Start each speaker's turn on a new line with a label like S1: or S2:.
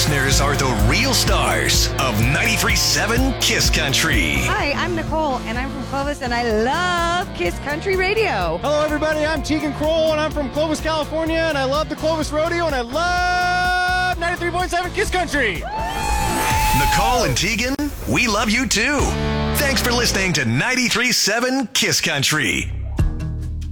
S1: listeners are the real stars of 93.7 Kiss Country.
S2: Hi, I'm Nicole, and I'm from Clovis, and I love Kiss Country Radio.
S3: Hello, everybody. I'm Tegan Kroll, and I'm from Clovis, California, and I love the Clovis Rodeo, and I love 93.7 Kiss Country.
S1: Nicole and Tegan, we love you too. Thanks for listening to 93.7 Kiss Country.